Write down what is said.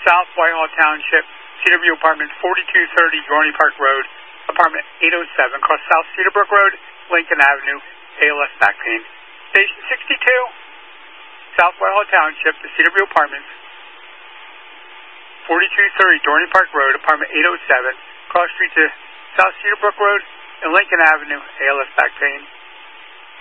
South Whitehall Township, Cedarview Apartments, 4230 Dorney Park Road, Apartment 807, across South Cedarbrook Road, Lincoln Avenue, ALS back pain. Station 62, South Whitehall Township, the Cedarview Apartments, 4230 Dorney Park Road, Apartment 807, cross street to South Cedarbrook Road and Lincoln Avenue, ALS back pain.